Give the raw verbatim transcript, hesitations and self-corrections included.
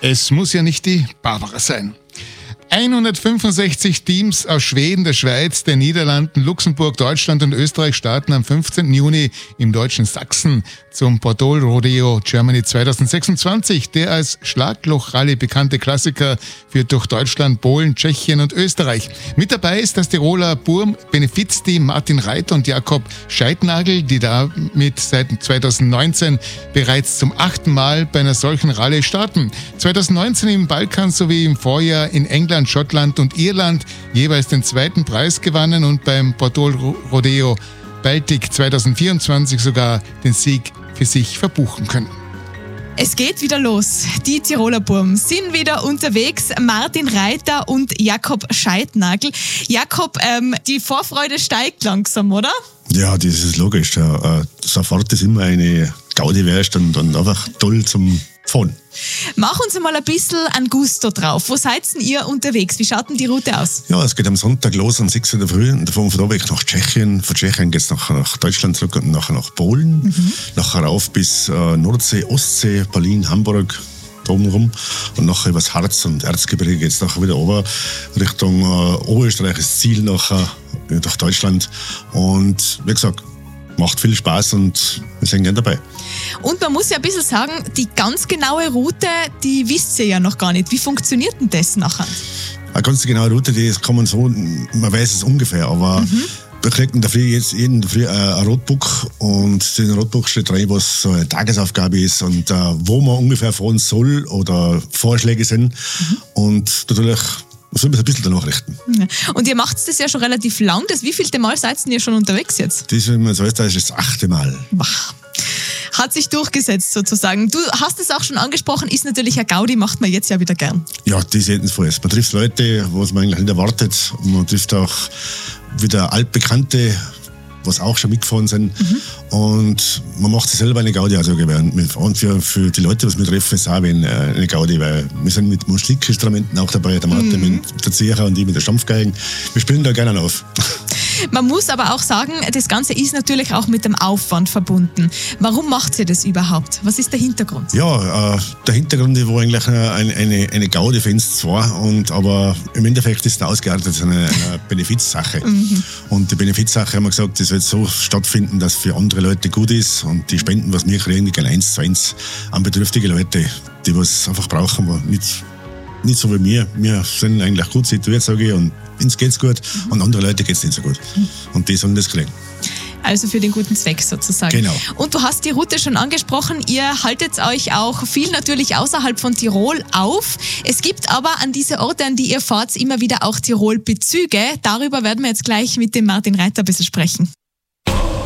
Es muss ja nicht die Barbara sein. hundertfünfundsechzig Teams aus Schweden, der Schweiz, den Niederlanden, Luxemburg, Deutschland und Österreich starten am fünfzehnten Juni im deutschen Sachsen zum Podol Rodeo Germany zweitausendsechsundzwanzig. Der als Schlagloch-Rallye bekannte Klassiker führt durch Deutschland, Polen, Tschechien und Österreich. Mit dabei ist das Tiroler Burm-Benefizteam Martin Reiter und Jakob Scheidnagel, die damit seit zweitausendneunzehn bereits zum achten Mal bei einer solchen Rallye starten. zweitausendneunzehn im Balkan sowie im Vorjahr in England, Schottland und Irland jeweils den zweiten Preis gewannen und beim Podol Rodeo Baltic zweitausendvierundzwanzig sogar den Sieg für sich verbuchen können. Es geht wieder los. Die Tiroler Burm sind wieder unterwegs. Martin Reiter und Jakob Scheidnagel. Jakob, ähm, die Vorfreude steigt langsam, oder? Ja, das ist logisch. Ja. Sofort ist immer eine Gaudi wärst und, und einfach toll zum Fahren. Mach uns mal ein bisschen an Gusto drauf. Wo seid denn ihr unterwegs? Wie schaut denn die Route aus? Ja, es geht am Sonntag los um sechs Uhr in der Früh. Und von da weg nach Tschechien. Von Tschechien geht es nachher nach Deutschland zurück und nachher nach Polen. Mhm. Nachher rauf bis äh, Nordsee, Ostsee, Berlin, Hamburg, da oben rum. Und nachher übers Harz und Erzgebirge geht es nachher wieder runter Richtung äh, Oberösterreich, das Ziel nachher äh, durch Deutschland. Und wie gesagt, macht viel Spaß und wir sind gerne dabei. Und man muss ja ein bisschen sagen, die ganz genaue Route, die wisst ihr ja noch gar nicht. Wie funktioniert denn das nachher? Eine ganz genaue Route, die kann man so, man weiß es ungefähr, aber mhm. da kriegt man dafür jetzt jeden Früh ein Roadbook und in dem Roadbook steht rein, was so eine Tagesaufgabe ist und uh, wo man ungefähr fahren soll oder Vorschläge sind mhm. und natürlich soll man ein bisschen danach richten. Und ihr macht das ja schon relativ lang. Das wievielte Mal seid ihr schon unterwegs jetzt? Das, wenn man so ist, das ist das achte Mal. Boah. Hat sich durchgesetzt sozusagen. Du hast es auch schon angesprochen, ist natürlich ein Gaudi, macht man jetzt ja wieder gern. Ja, das ist jedenfalls. Man trifft Leute, was man eigentlich nicht erwartet. Und man trifft auch wieder Altbekannte, was auch schon mitgefahren sind. Mhm. Und man macht sich selber eine Gaudi. Also und für, für die Leute, die wir treffen, ist auch eine Gaudi, weil wir sind mit Musikinstrumenten auch dabei, der Martin mhm. mit der Zieher und ich mit der Stampfgeigen. Wir spielen da gerne auf. Man muss aber auch sagen, das Ganze ist natürlich auch mit dem Aufwand verbunden. Warum macht ihr das überhaupt? Was ist der Hintergrund? Ja, äh, der Hintergrund war eigentlich eine, eine, eine Gaudi für uns zwar, und, aber im Endeffekt ist es ausgeartet eine, eine Benefizsache. Mhm. Und die Benefizsache haben wir gesagt, das wird so stattfinden, dass für andere Leute gut ist und die Spenden, was wir kriegen, die gehen eins zu eins an bedürftige Leute, die was einfach brauchen, aber nicht Nicht so wie wir. Wir sind eigentlich gut situiert, sage ich, und uns geht's gut mhm. und andere Leute geht's nicht so gut. Mhm. Und die sollen das kriegen. Also für den guten Zweck sozusagen. Genau. Und du hast die Route schon angesprochen. Ihr haltet euch auch viel natürlich außerhalb von Tirol auf. Es gibt aber an diese Orte, an die ihr fahrt, immer wieder auch Tirol-Bezüge. Darüber werden wir jetzt gleich mit dem Martin Reiter ein bisschen sprechen.